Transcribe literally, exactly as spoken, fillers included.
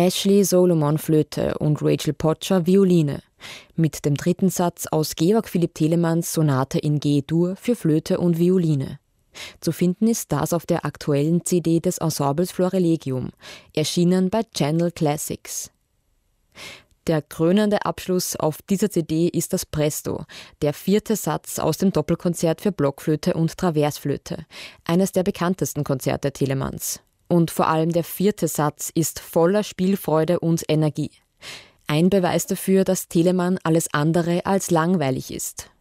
Ashley Solomon Flöte und Rachel Potscher Violine. Mit dem dritten Satz aus Georg Philipp Telemanns Sonate in G-Dur für Flöte und Violine. Zu finden ist das auf der aktuellen C D des Ensembles Florilegium, erschienen bei Channel Classics. Der krönende Abschluss auf dieser C D ist das Presto, der vierte Satz aus dem Doppelkonzert für Blockflöte und Traversflöte, eines der bekanntesten Konzerte Telemanns. Und vor allem der vierte Satz ist voller Spielfreude und Energie. Ein Beweis dafür, dass Telemann alles andere als langweilig ist.